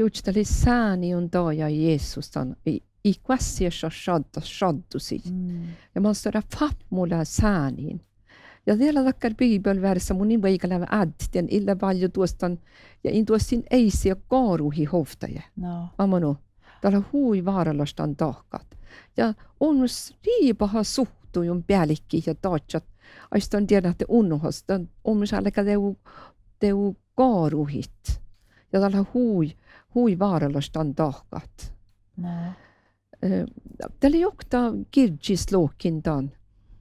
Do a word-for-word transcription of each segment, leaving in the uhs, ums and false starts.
juuri sääni on toja Jeesus on i, i kvasiassa shadda shaddusi. Mm. Ja man står fappmulla sääniin. Ja vielä takkar bibelversa mun niin vaikalla adden illa paljon tuostan ja in tuostin eisiä kaaruhi hoftaja. No. Amano. Täällä hui vaaralastan tahkat. Ja on myös riipaha suhtujun päällikki ja tahtsat. Aistan tiedä, että unnohas. On myös alkaa teu, teu kaaruhit. Ja täällä hui, hui vaaralastan tahkat. No. Täällä jokta kirjislokintaan.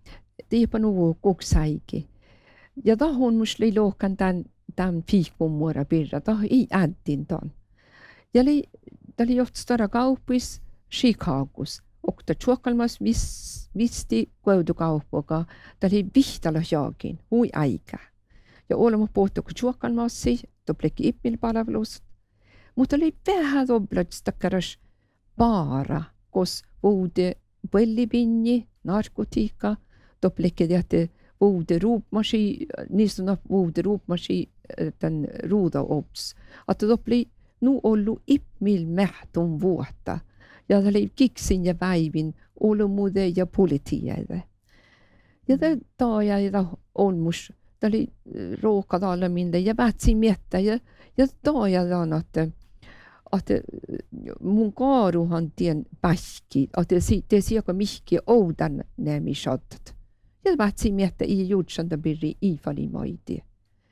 Tiipa nuo koksaiki. Ja tahon mus li lokan tämän, tämän fiikumuora pirra. Taho ei äddin tämän. Ja li, täällä johtaa kauppis Chicagos. Okta chuokalmas vis, visti koudukaupoka. Täällä vihtala jaakin. Hui aika. Ja olemme puhuttu chuokalmassi. Topleki ippilpalvelus. Mutta oli vähän doblat stakkaras bara. Kos vuode pellipinni, narkotiikka. Topleki että vuode ruupmasi, niistä on vuode ruupmasi tämän ruudaops. Että topli nu ollu ippmil mähtun vuotta. Ja oli kiksin ja päivin olumuude ja politiaide. Ja tämä ja on mus. Tämä oli ruokadalle minne ja vätsin miettä. Ja tämä ja on, että että mun kaaruhan tien pähki. Että te sieltä mihki oudan nämi shottat. Ja vätsin miettä i juutsanda birri i falimaidi.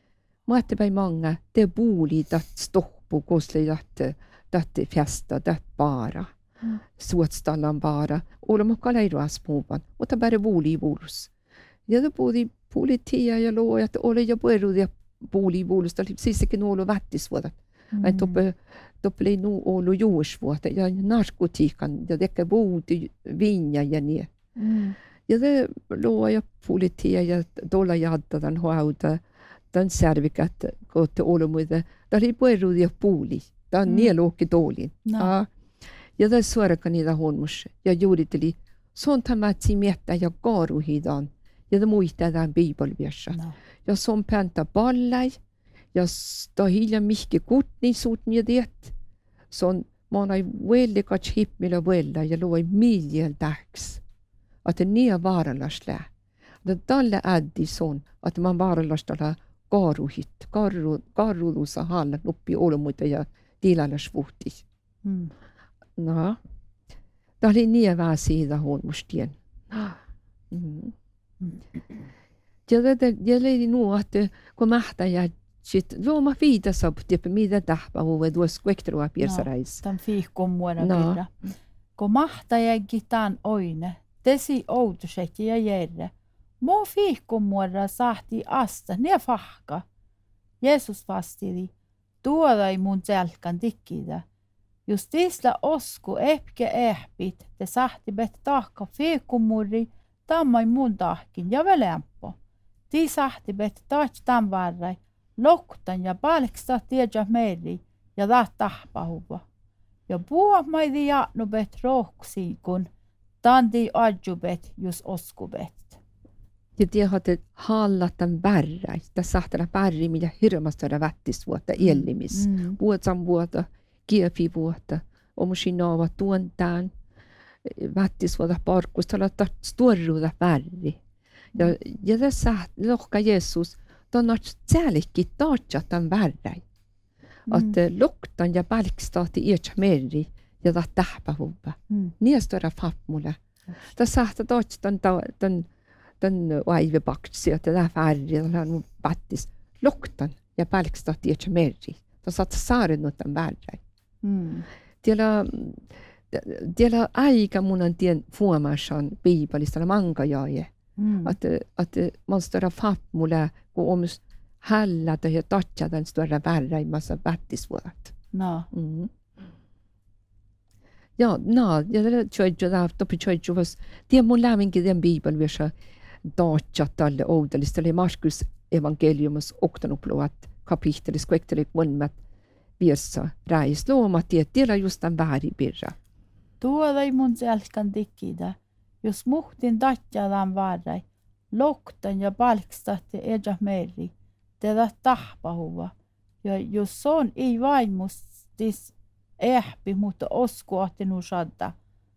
Mä ajattelin många, det boli dat stoppu kosle dat dat festa dat bara. Mm. Suotstallan bara. Olla mokka leiruas puuvan, mutta bara boli vuurs. Ja det bodi politia ja loo, että ole ja puerudia boli vuurs, tai sissekin olo vättisvuodat. Mm. Että toppe toppe nu olo juursvuodat ja narkotikan ja dekka bodi vinja ja niin. Mm. Ja det loo ja politia ja dolla jadda den hauta. Den servikat kote olomuide. Där är puerudia puuli. Den nielokki dolin. Ja. Ja där suorakan niitä honmus. Ja juuriteli. Sånt han mätsi miettä ja kaaruhidan. Ja det muista tämän bibelversa. No. Ja som penta ballai. Ja sta hilja mihki kutni suutni ja det. Sån man ei vellikat hippmillä vella ja loi miljel dags. Att det nya varalasle. Det dalle addi sån att man varalastala kaaruhit, kaaru, kaaruudussa hallan uppi olomuita ja tilalla svuhti. Mm. No. Tämä oli niin vähän siitä huomustien. Mm. Ja det oli nu att kun mahta ja sit luoma viida saab tiedä mitä tahpa huve tuossa kvekterua piersarais. No, tämän fiihkon muodon pirra. Kun mahta ja gitan oine, tesi outuset ja järre. Mo fiihkon muodon sahti asta, ne fahka. Jeesus vastili, tuoda ei mun selkan tikkida. Just isla osku epke ehpit, te sahti bet tahka fiihkon muodon, tammai mun tahkin ja velempo. Ti sahti bet tahti tämän varrai, loktan ja palksta tiedä meri ja taht tahpahuva. Ja puhua maidi jaanu bet rohksiin, kun tanti adjubet just oskubet. Ja tiedä, että hallatan värräi. Tässä saattaa värri, mitä hirmastada vättisvuotta ellimis. Mm. Vuotsan vuotta, kiepi vuotta. Omusi naava tuontaan. Vättisvuotta parkusta, laittaa storruuda värri. Ja, ja tässä lohka Jeesus, tämä on säällikki taatsa tämän värräi. Mm. Että loktan ja palkstaati iätsä meri ja tämä tähpähuvva. Mm. Niestora fappmulle. Tässä saattaa taatsa tämän den vaivebakt että tämä färri, tämä on pattis. Loktan ja palkstat iätsä meri. Tämä saattaa saaren tämän värräi. Mm. Tiellä, tiellä aika mun on tien fuomasan biibelistä manga jae. Mm. Että, että man stora fappmulle, kun omus hällata ja tatsa den stora värräimassa vättisvuodat. No. Mm. Ja, no, ja det tjöjju där, toppi tjöjju vas, det mun lämminkin den bibelversa tatsa tälle oudelista, eli Markus evangeliumus oktanupluat kapitelis kvektelik munmat virsa räis luomat, ja tiedä just den vääripirra. Tuoda ei mun selkan tikkida. Jos muhtin tatjadan varrai, loktan ja palkstahti edä meri, tätä tahpahuva. Ja jos on ei vaimustis ehpi, mutta osku ahti nu shadda.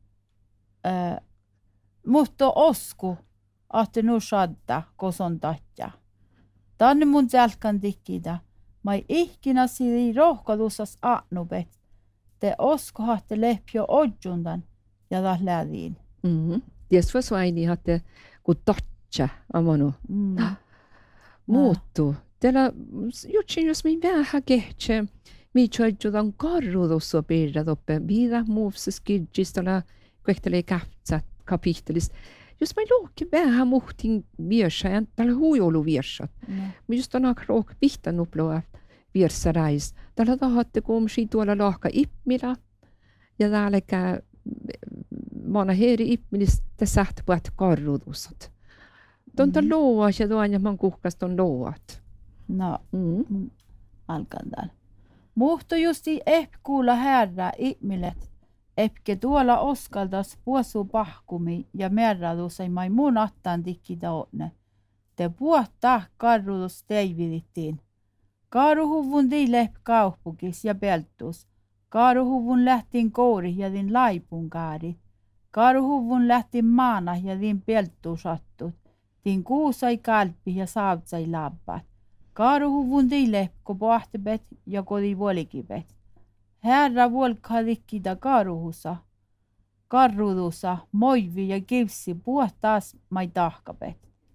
Äh, mutta osku ahti nu shadda, koson tatja. Tänne mun jälkän tikkida. Mä ei ihkinä siiri rohkalusas ahnubet. Te osku ahti lepjo odjundan ja taas lädiin. Mm-hmm. Ties var svaini hatte kun tatja amano. Mm. Muuttu. Tällä jutsin jos mi vähän kehtse. Mi tjöjjudan karrudossa pirra toppe. Vida muuvses kirjistala kvehtele kahtsat kapitelis. Jos mä luokki vähän muhtin viersajan, tällä huijolu viersat. Mm. Mä just on akrook pihtan uploa viersarais. Tällä tahatte kumsi tuolla lahka ippmila. Ja täälläkään mana heri ippmilis te sähtpuat karrudusat. Tonta mm. loas ja tuon ja man kuhkas ton loat. No, Mm. mm. alkan täällä. Muhto justi ehp kuulla härrää ihmilet. Epke tuolla oskaltas puosu pahkumi ja merradusai mai mun attaan tikkitä onne. Te puhtaa karrudus teividittiin. Kaaruhuvun tiilehp kauppukis ja peltus. Kaaruhuvun lähtiin kouri ja din laipun kaari. Kaaruhuvun lähtiin maana ja din peltusattut. Din kuusai kalpi ja saatsai labbat. Kaaruhuvun tiilehp ko pahtebet ja kodi vuolikibet. Herra vuolkaa tikkitä kaaruhussa. Karrudussa moivi ja kivsi puhtaas mai tahkapet.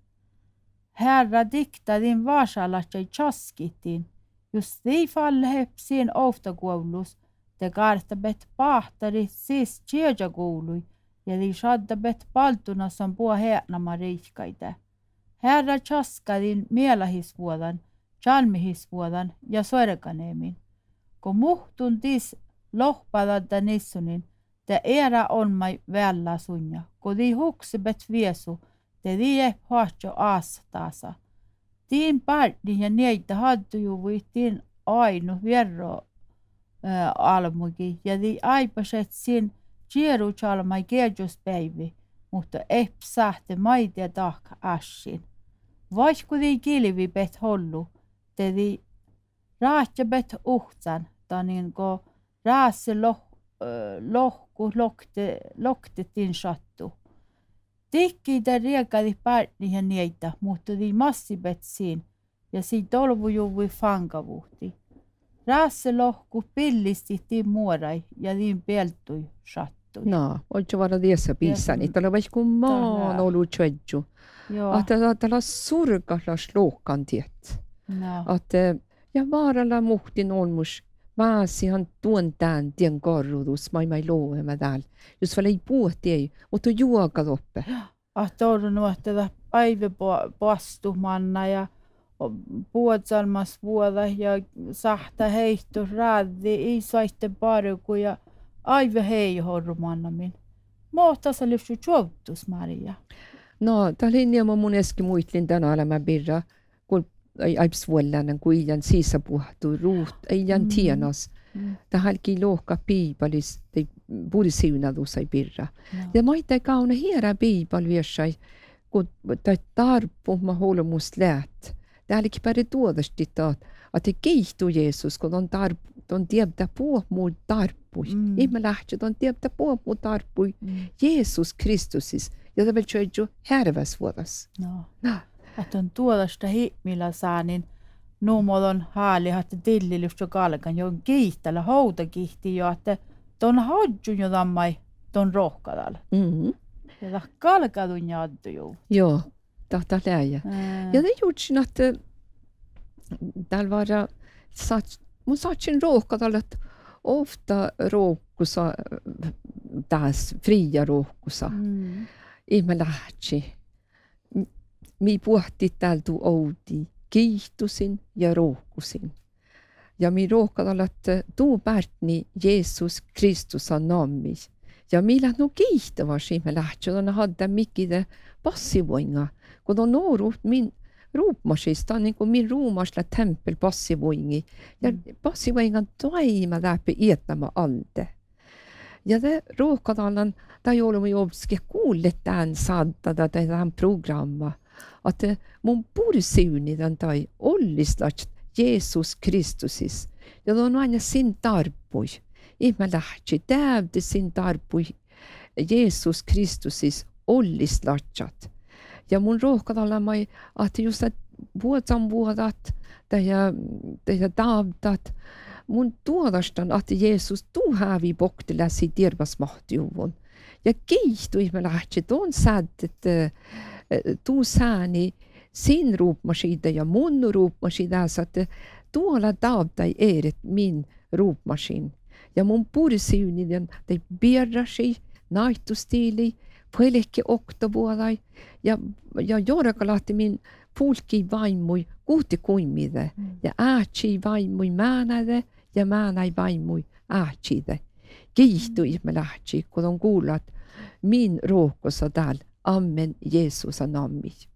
Herra dikta din vaasalatsai chaskittiin. Just ei falle hepsien oftakoulus. Te kartabet pahtarit siis tjejakoului. Ja di shaddabet paltuna som puo heänama riikkaita. Herra chaskadin mielahisvuodan, chalmihisvuodan ja sorganeemin. Kun muhtun tis lohpadadda nissunin, te era on mai vällä sunja. Kun di huksibet viesu, te di ep haatjo aastaasa. Tiin parni ja neitä haddujuvui tiin ainu vierro äh, almugi. Ja di aipaset sin tjeru chalmai kerjuspäivi, mutta ep sähte maite tahka assin. Vaikku di kilvi bet hollu, te di raatjabet uhtsan. Ta niin ko raasse loh, lohku lokte, loktettiin sattu. Tikki te riekadi parni ja neitä, mutta di massibet siin ja si tolvujuvui fankavuhti. Raasse lohku pillistittiin muorai ja din peltui sattui. No, oltre vara diessa pisani. Tällä vaikka maan ollut tjöjju. Joo. Että tällä surkalla slokan tiet. No. Että ja vaaralla muhtin olmus. Vaasi han tuon tämän tien karrudus, mai mai loema täällä. Jos vielä ei puhutti ei, mutta juokat oppe. Ahtoudun nuohteda päivä pastumanna ja puotsalmas vuoda ja sahta heihtu raadi, ei saitte paruku ja aivan hei horrumannamin. Mohtasa lyfty juottus, Maria. No, tämä linja mun eski muitlin tänä elämä birra, kun ei aips vuollainen, kun iän siisa puhtu, ruut, ei iän tienas. Mm. Tähänkin lohka piipalis, ei puhdi siunadusai birra. No. Ja maita kauna hiera piipal viesai, kun tai tarpu ma holmus läät. Täälläkin päri tuodasti taat, että kiihtuu Jeesus, kun on tarpu, on tiedä puhua muu tarpui. Mm. Ihme lähtee, on tiedä puhua muu tarpui. Mm. Jeesus Kristusis, jota vel tjöjju härväs vuodas. No. No. Että on tuollaista himmillä saanin nuumodon haali, että tillilystä kalkan, jo kiihtellä, houta kiihti jo, että ton hodjun jo tammai ton rohkadalla. Mm-hmm. Ja kalkadun jaddu jo. Joo, tahtaa läjä. Mm. Ja det gjorde att täällä var saat, mun saatsin rohkadalla, että ofta rohkusa, taas fria rohkusa. Mm. Ihme lähtsi. Mi puhti täältä outi, kiihtusin ja rohkusin. Ja mi rohkadalla, että tuu pärtni Jeesus Kristus on nammi. Ja millä no kiihtävä ihme lähtsi, on hadda mikide passivoinga. Kun on nuorut min ruupmasista, niin kuin min ruumasla tempel passivoingi. Ja Mm. passivoingan toima läpi iättämä alde. Ja det rohkadallan, där gjorde vi obske kuullet tämän sadda, tai tämän programma. Että mun pursiuni tämän tai ollistat Jeesus Kristusis. Ja on aina sin tarpui. ihme lähtsi täydisin tarpui Jeesus Kristusis ollis latsat. Ja mun rohkadalla mai, että just vuotan vuodat ja ja taavtat mun tuodastan, että Jeesus tuu hävi boktelasi tirvasmahtjuvun. Ja kiihtu ihme lähtsi tuon sädet tuu sääni sin ruupmasida ja mun ruupmasida, että tuolla taavtai eeret min ruupmasin. Ja mun purisiuniden tai bierrasi naihtustiili, puhelekki oktavuolai ja, ja jorkalahti min pulki vaimui kuuti kuimide mm. ja äätsi vaimui määnäde ja määnäi vaimui äätside. Kiihtu mm. ihme lähtsi, kun on kuulat min rohkosa täällä. Amen Jeesusa nammi.